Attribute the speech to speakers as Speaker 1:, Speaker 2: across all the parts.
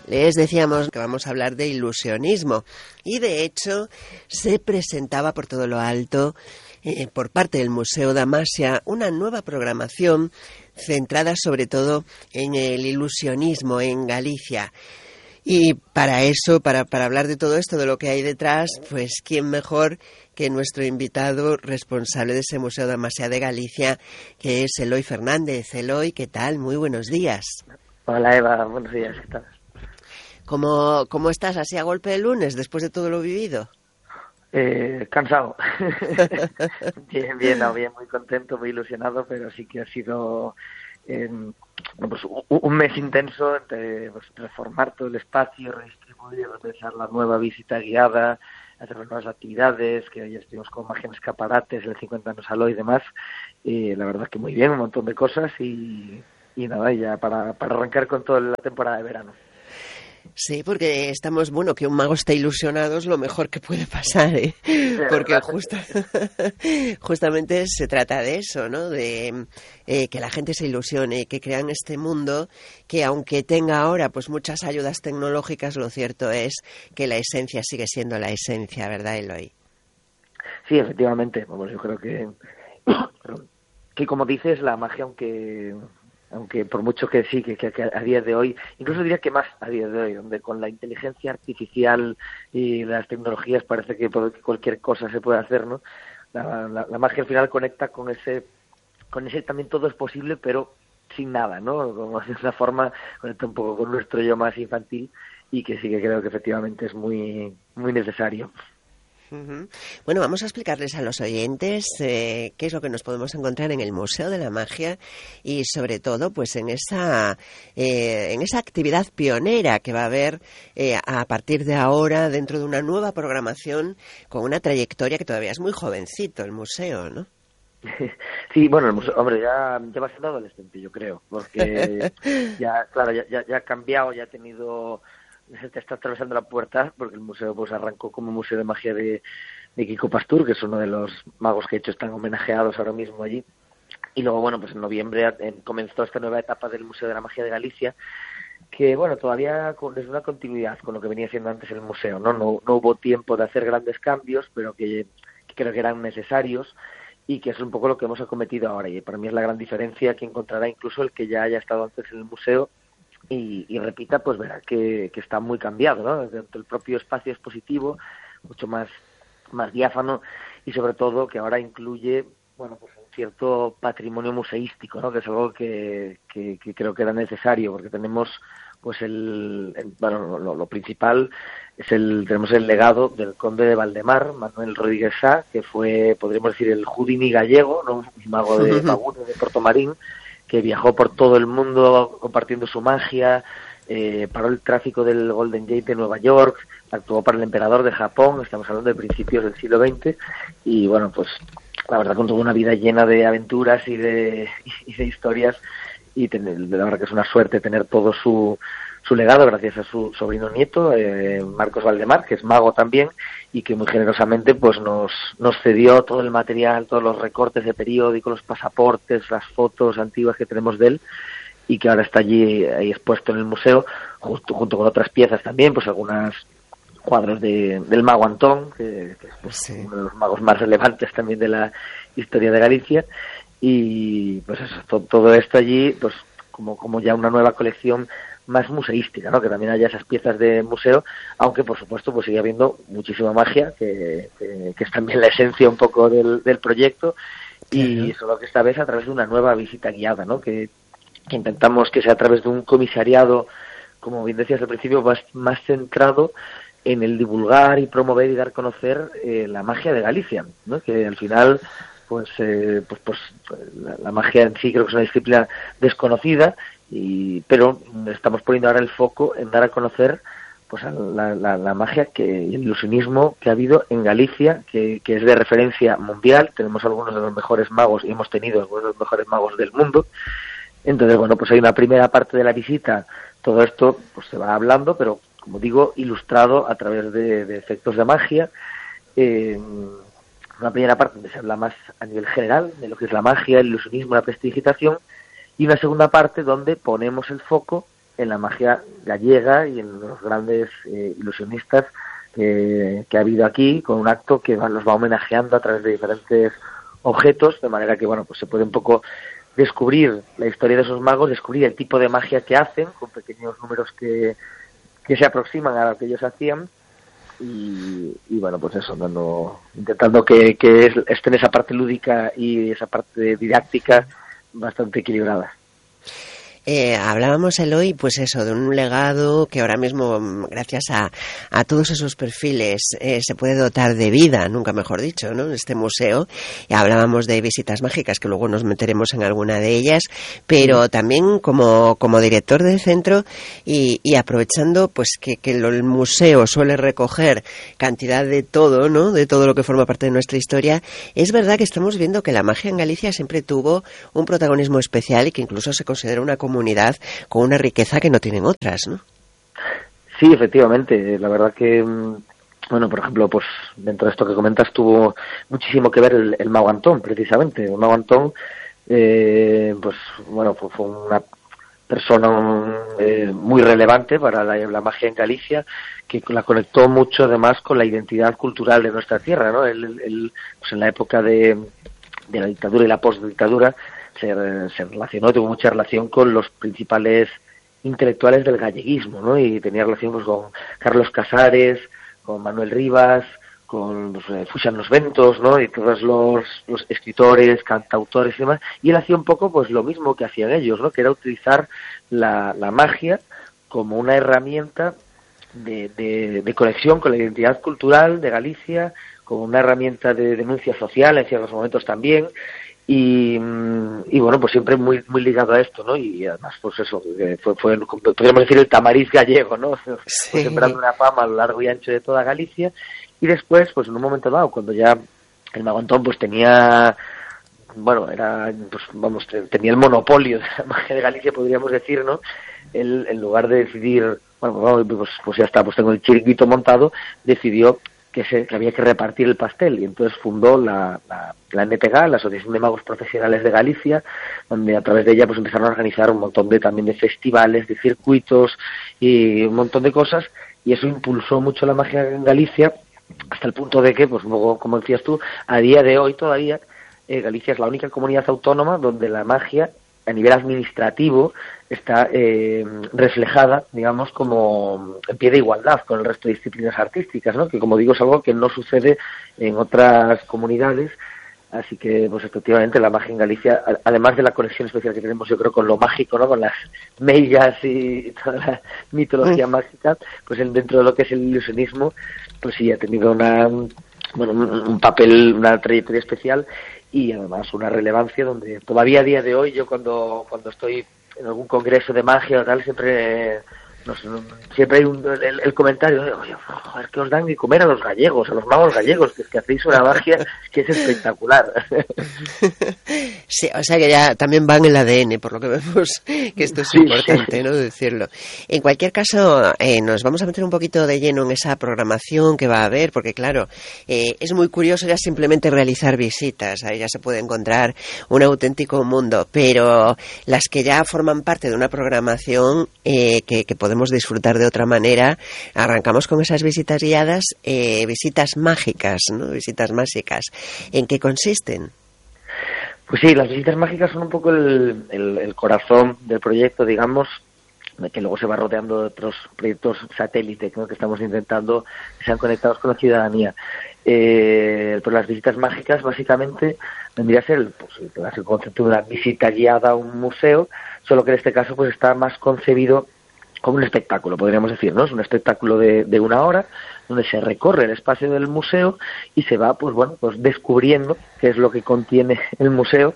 Speaker 1: Les decíamos que vamos a hablar de ilusionismo y de hecho se presentaba por todo lo alto por parte del Museo Damasia una nueva programación centrada sobre todo en el ilusionismo en Galicia. Y para eso, para hablar de todo esto, de lo que hay detrás, pues quién mejor que nuestro invitado responsable de ese Museo Damasia de Galicia, que es Eloy Fernández. Eloy, ¿qué tal? Muy buenos días.
Speaker 2: Hola Eva, buenos días, ¿qué tal?
Speaker 1: ¿Cómo estás así a golpe de lunes, después de todo lo vivido?
Speaker 2: Cansado. bien, muy contento, muy ilusionado, pero sí que ha sido un mes intenso entre reformar todo el espacio, redistribuir, repensar la nueva visita guiada, hacer nuevas actividades, que ayer estuvimos con Magia en Escaparates, el 50 años Aló y demás, y la verdad que muy bien, un montón de cosas y nada, ya para arrancar con toda la temporada de verano.
Speaker 1: Sí, porque estamos, que un mago esté ilusionado es lo mejor que puede pasar, ¿eh? Porque justamente se trata de eso, ¿no? De que la gente se ilusione, que crean este mundo que aunque tenga ahora pues muchas ayudas tecnológicas, lo cierto es que la esencia sigue siendo la esencia, ¿verdad, Eloy?
Speaker 2: Sí, efectivamente. Vamos, yo creo que como dices, la magia, aunque por mucho que sí, que a día de hoy, incluso diría que más a día de hoy, donde con la inteligencia artificial y las tecnologías parece que cualquier cosa se puede hacer, ¿no? La magia al final conecta con ese también todo es posible, pero sin nada, ¿no? Como de una forma conecta un poco con nuestro yo más infantil y que sí que creo que efectivamente es muy, muy necesario.
Speaker 1: Uh-huh. Bueno, vamos a explicarles a los oyentes qué es lo que nos podemos encontrar en el Museo de la Magia y sobre todo pues en esa actividad pionera que va a haber a partir de ahora dentro de una nueva programación con una trayectoria que todavía es muy jovencito el museo, ¿no?
Speaker 2: Sí, bueno, el museo, hombre, ya va siendo adolescente, yo creo, porque ya ha cambiado, ya ha tenido... Se está atravesando la puerta porque el museo pues arrancó como museo de magia de Kiko Pastur, que es uno de los magos que de hecho están homenajeados ahora mismo allí, y luego bueno, pues en noviembre comenzó esta nueva etapa del Museo de la Magia de Galicia, que bueno, todavía es una continuidad con lo que venía siendo antes el museo, no hubo tiempo de hacer grandes cambios, pero que creo que eran necesarios y que es un poco lo que hemos acometido ahora, y para mí es la gran diferencia que encontrará incluso el que ya haya estado antes en el museo y repita, pues verá que está muy cambiado, ¿no? Dentro del propio espacio expositivo, mucho más diáfano y sobre todo que ahora incluye, bueno, pues un cierto patrimonio museístico, ¿no? Que es algo que creo que era necesario, porque tenemos pues lo principal es tenemos el legado del conde de Valdemar, Manuel Rodríguez Sá, que fue, podríamos decir, el Houdini gallego, ¿no? Un mago de Magún, de Portomarín, que viajó por todo el mundo compartiendo su magia, paró el tráfico del Golden Gate de Nueva York, actuó para el emperador de Japón, estamos hablando de principios del siglo XX, y bueno, pues la verdad que tuvo una vida llena de aventuras y de historias, y la verdad que es una suerte tener todo su legado gracias a su sobrino nieto, Marcos Valdemar, que es mago también, y que muy generosamente pues nos cedió todo el material, todos los recortes de periódico, los pasaportes, las fotos antiguas que tenemos de él, y que ahora está allí ahí expuesto en el museo, junto con otras piezas también, pues algunos cuadros del mago Antón, que es pues, sí, uno de los magos más relevantes también de la historia de Galicia, y pues eso, todo esto allí, pues como ya una nueva colección más museística, ¿no? Que también haya esas piezas de museo, aunque por supuesto pues sigue habiendo muchísima magia, que es también la esencia un poco del proyecto, y solo que esta vez a través de una nueva visita guiada, ¿no? Que intentamos que sea a través de un comisariado, como bien decías al principio, más centrado en el divulgar y promover y dar a conocer la magia de Galicia, ¿no? Que al final pues la magia en sí creo que es una disciplina desconocida, pero estamos poniendo ahora el foco en dar a conocer pues la magia y el ilusionismo que ha habido en Galicia, que es de referencia mundial. Tenemos algunos de los mejores magos y hemos tenido algunos de los mejores magos del mundo. Entonces, bueno, pues hay una primera parte de la visita, todo esto pues se va hablando, pero como digo, ilustrado a través de efectos de magia. Una primera parte donde se habla más a nivel general de lo que es la magia, el ilusionismo, la prestidigitación, y una segunda parte donde ponemos el foco en la magia gallega y en los grandes ilusionistas que ha habido aquí, con un acto que los va homenajeando a través de diferentes objetos, de manera que, bueno, pues se puede un poco descubrir la historia de esos magos, descubrir el tipo de magia que hacen, con pequeños números que se aproximan a lo que ellos hacían, y bueno, pues eso, intentando que estén esa parte lúdica y esa parte didáctica bastante equilibrada.
Speaker 1: Hablábamos, Eloy, pues eso, de un legado que ahora mismo, gracias a todos esos perfiles, se puede dotar de vida, nunca mejor dicho, ¿no? Este museo. Y hablábamos de visitas mágicas, que luego nos meteremos en alguna de ellas, pero también como director del centro y aprovechando pues que el museo suele recoger cantidad de todo, ¿no? De todo lo que forma parte de nuestra historia. Es verdad que estamos viendo que la magia en Galicia siempre tuvo un protagonismo especial y que incluso se considera una comunidad con una riqueza que no tienen otras, ¿no?
Speaker 2: Sí, efectivamente. La verdad que, bueno, por ejemplo, pues dentro de esto que comentas tuvo muchísimo que ver el Mago Antón, precisamente. El Mago Antón, pues bueno, fue una persona muy relevante para la magia en Galicia, que la conectó mucho además con la identidad cultural de nuestra tierra, ¿no? Él pues en la época de la dictadura y la postdictadura se relacionó, tuvo mucha relación con los principales intelectuales del galleguismo, ¿no? Y tenía relación pues con Carlos Casares, con Manuel Rivas, con Fuxan los Ventos, ¿no? Y todos los escritores, cantautores y demás. Y él hacía un poco pues lo mismo que hacían ellos, ¿no? Que era utilizar la magia como una herramienta de conexión con la identidad cultural de Galicia, como una herramienta de denuncia social en ciertos momentos también. Y bueno, pues siempre muy muy ligado a esto, ¿no? Y además, pues eso, fue podríamos decir el Tamariz gallego, ¿no?
Speaker 1: Sí.
Speaker 2: Pues sembrando una fama a lo largo y ancho de toda Galicia. Y después, pues en un momento dado, cuando ya el Mago Antón pues tenía, bueno, tenía el monopolio de la magia de Galicia, podríamos decir, ¿no? Él, en lugar de decidir, bueno, pues ya está, pues tengo el chiringuito montado, decidió que había que repartir el pastel, y entonces fundó la NTG, la Asociación de Magos Profesionales de Galicia, donde a través de ella pues empezaron a organizar un montón también de festivales, de circuitos y un montón de cosas, y eso impulsó mucho la magia en Galicia, hasta el punto de que, pues luego, como decías tú, a día de hoy todavía Galicia es la única comunidad autónoma donde la magia a nivel administrativo está reflejada, digamos, como en pie de igualdad con el resto de disciplinas artísticas, ¿no? Que, como digo, es algo que no sucede en otras comunidades. Así que, pues efectivamente, la magia en Galicia, además de la conexión especial que tenemos, yo creo, con lo mágico, ¿no? Con las mellas y toda la mitología mágica, pues dentro de lo que es el ilusionismo, pues sí ha tenido un papel, una trayectoria especial, y además una relevancia donde todavía a día de hoy, yo cuando estoy en algún congreso de magia o tal, siempre hay el comentario de, oye, joder, que os dan de comer a los gallegos, a los magos gallegos, que hacéis una magia que es espectacular.
Speaker 1: Sí, o sea que ya también van en el ADN, por lo que vemos, que esto es importante, ¿no? Decirlo. En cualquier caso, nos vamos a meter un poquito de lleno en esa programación que va a haber, porque claro, es muy curioso ya simplemente realizar visitas, ahí ya se puede encontrar un auténtico mundo, pero las que ya forman parte de una programación que podemos disfrutar de otra manera, arrancamos con esas visitas guiadas, visitas mágicas, ¿no? Visitas mágicas. ¿En qué consisten?
Speaker 2: Pues sí, las visitas mágicas son un poco el corazón del proyecto, digamos, que luego se va rodeando de otros proyectos satélite, ¿no? Que estamos intentando que sean conectados con la ciudadanía. Pues las visitas mágicas básicamente vendría a ser el concepto de una visita guiada a un museo, solo que en este caso pues está más concebido como un espectáculo, podríamos decir, ¿no? Es un espectáculo de 1 hora donde se recorre el espacio del museo y se va, pues descubriendo qué es lo que contiene el museo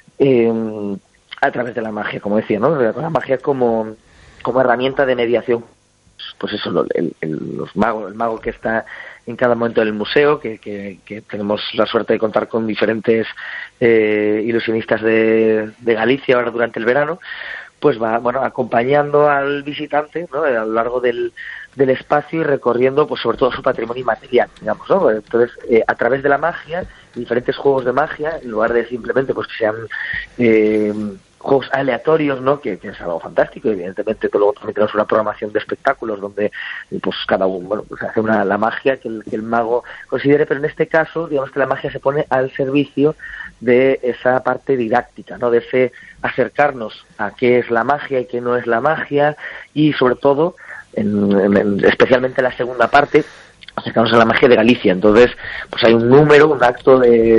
Speaker 2: a través de la magia, como decía, ¿no? La magia como herramienta de mediación. Pues eso, el mago que está en cada momento del museo, que tenemos la suerte de contar con diferentes ilusionistas de Galicia ahora durante el verano, pues va acompañando al visitante, ¿no? A lo largo del espacio y recorriendo pues sobre todo su patrimonio inmaterial, digamos, ¿no? Entonces, a través de la magia, diferentes juegos de magia, en lugar de simplemente pues que sean juegos aleatorios, ¿no? Que es algo fantástico. Evidentemente luego también tenemos una programación de espectáculos donde pues cada uno, bueno, pues hace la magia que el mago considere, pero en este caso digamos que la magia se pone al servicio de esa parte didáctica, ¿no? De ese acercarnos a qué es la magia y qué no es la magia, y sobre todo especialmente en la segunda parte acercamos a la magia de Galicia. Entonces pues hay un número, un acto en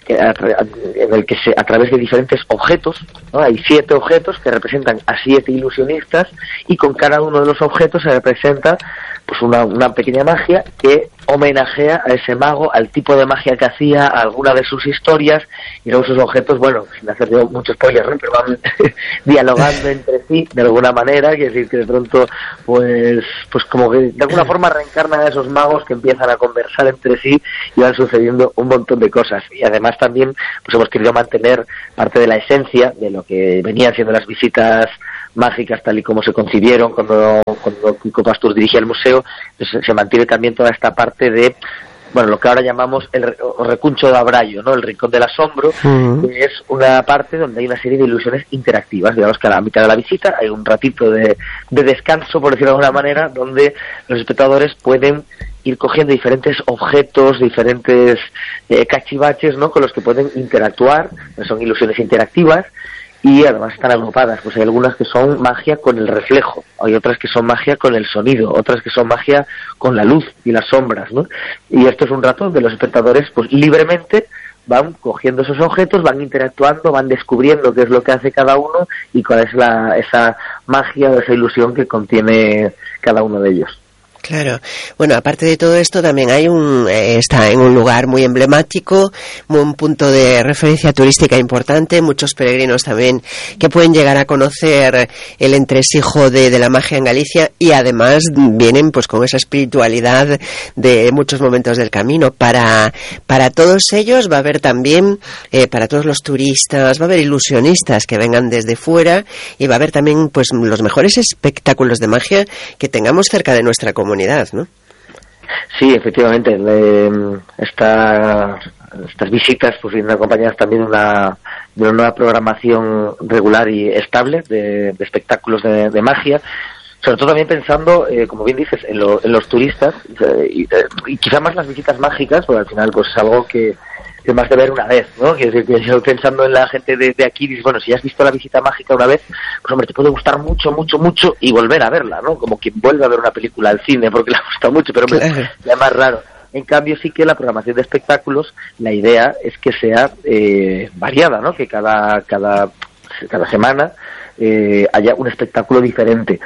Speaker 2: el que a través de diferentes objetos, ¿no? Hay 7 objetos que representan a 7 ilusionistas, y con cada uno de los objetos se representa pues una pequeña magia que homenajea a ese mago, al tipo de magia que hacía, a alguna de sus historias, y luego esos objetos, bueno, sin hacer yo mucho spoiler, ¿no? Pero van dialogando entre sí de alguna manera, quiere decir que de pronto pues como que de alguna forma reencarnan a esos magos que empiezan a conversar entre sí y van sucediendo un montón de cosas. Y además también pues hemos querido mantener parte de la esencia de lo que venían siendo las visitas mágicas tal y como se concibieron cuando Quico Pastur dirigía el museo. Entonces se mantiene también toda esta parte de, bueno, lo que ahora llamamos el recuncho de Abrayo, ¿no? El rincón del asombro, que es una parte donde hay una serie de ilusiones interactivas. Digamos que a la mitad de la visita hay un ratito de descanso, por decirlo de alguna manera, donde los espectadores pueden ir cogiendo diferentes objetos, diferentes cachivaches, ¿no? Con los que pueden interactuar. Son ilusiones interactivas y además están agrupadas. Pues hay algunas que son magia con el reflejo, hay otras que son magia con el sonido, otras que son magia con la luz y las sombras, ¿no? Y esto es un rato donde los espectadores pues libremente van cogiendo esos objetos, van interactuando, van descubriendo qué es lo que hace cada uno y cuál es esa magia o esa ilusión que contiene cada uno de ellos.
Speaker 1: Claro. Bueno, aparte de todo esto, también hay está en un lugar muy emblemático, un punto de referencia turística importante, muchos peregrinos también que pueden llegar a conocer el entresijo de la magia en Galicia, y además vienen pues con esa espiritualidad de muchos momentos del camino. Para todos ellos va a haber también, para todos los turistas, va a haber ilusionistas que vengan desde fuera, y va a haber también pues los mejores espectáculos de magia que tengamos cerca de nuestra comunidad, ¿no?
Speaker 2: Sí, efectivamente. Estas visitas pues vienen acompañadas también de una nueva programación regular y estable de espectáculos de magia, sobre todo también pensando, como bien dices, en los turistas, y quizá más las visitas mágicas, porque al final pues es algo que más de ver una vez, ¿no? Quiero decir que yo, pensando en la gente de aquí, dices, bueno, si has visto la visita mágica una vez, pues hombre, te puede gustar mucho, mucho, mucho, y volver a verla, ¿no? Como quien vuelve a ver una película al cine porque le gusta mucho, pero hombre, ya es más raro. En cambio sí que la programación de espectáculos, la idea es que sea variada, ¿no? Que cada semana haya un espectáculo diferente,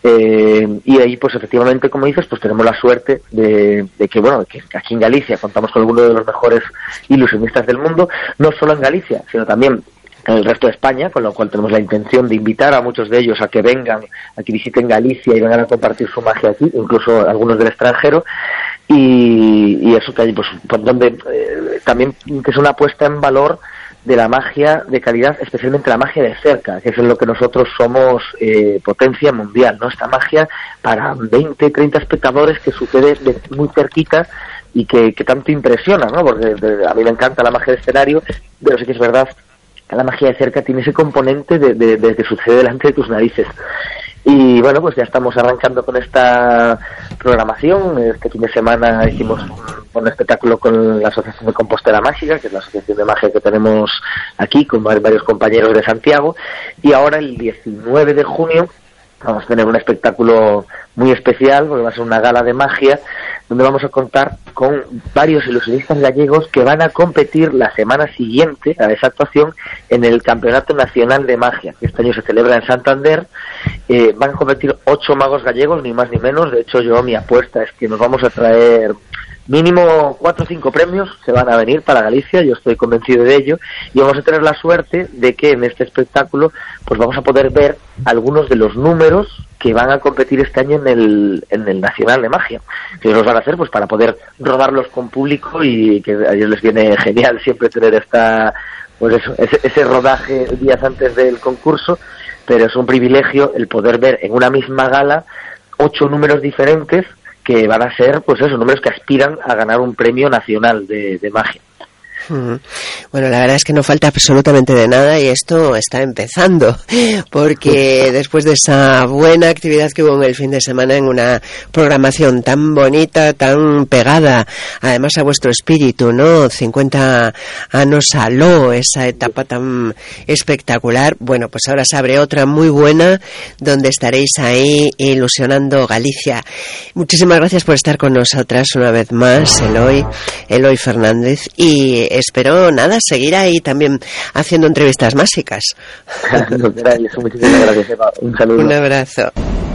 Speaker 2: y ahí pues efectivamente, como dices, pues tenemos la suerte de que bueno, que aquí en Galicia contamos con algunos de los mejores ilusionistas del mundo, no solo en Galicia, sino también en el resto de España, con lo cual tenemos la intención de invitar a muchos de ellos a que vengan, a que visiten Galicia y vengan a compartir su magia aquí, incluso algunos del extranjero, y eso que hay pues donde también que es una puesta en valor de la magia de calidad, especialmente la magia de cerca, que es en lo que nosotros somos potencia mundial, ¿no? Esta magia para 20, 30 espectadores que sucede muy cerquita y que tanto impresiona, ¿no? Porque a mí me encanta la magia de escenario, pero sí que es verdad que la magia de cerca tiene ese componente de que sucede delante de tus narices. Y bueno, pues ya estamos arrancando con esta programación. Este fin de semana hicimos un espectáculo con la Asociación de Compostela Mágica, que es la asociación de magia que tenemos aquí, con varios compañeros de Santiago. Y ahora el 19 de junio vamos a tener un espectáculo muy especial, porque va a ser una gala de magia, donde vamos a contar con varios ilusionistas gallegos que van a competir la semana siguiente a esa actuación en el Campeonato Nacional de Magia, que este año se celebra en Santander. Van a competir 8 magos gallegos, ni más ni menos. De hecho, mi apuesta es que nos vamos a traer mínimo 4 o 5 premios, se van a venir para Galicia, yo estoy convencido de ello, y vamos a tener la suerte de que en este espectáculo pues vamos a poder ver algunos de los números que van a competir este año en el Nacional de Magia, que los van a hacer pues para poder rodarlos con público, y que a ellos les viene genial siempre tener ese rodaje días antes del concurso, pero es un privilegio el poder ver en una misma gala 8 números diferentes que van a ser, pues esos números que aspiran a ganar un premio nacional de magia.
Speaker 1: Bueno, la verdad es que no falta absolutamente de nada y esto está empezando, porque después de esa buena actividad que hubo en el fin de semana, en una programación tan bonita, tan pegada, además a vuestro espíritu, ¿no? 50 años aló, esa etapa tan espectacular. Bueno, pues ahora se abre otra muy buena, donde estaréis ahí ilusionando Galicia. Muchísimas gracias por estar con nosotras una vez más, Eloy Fernández, y espero, seguir ahí también haciendo entrevistas mágicas.
Speaker 2: Muchísimas gracias, Eva. Un saludo.
Speaker 1: Un abrazo.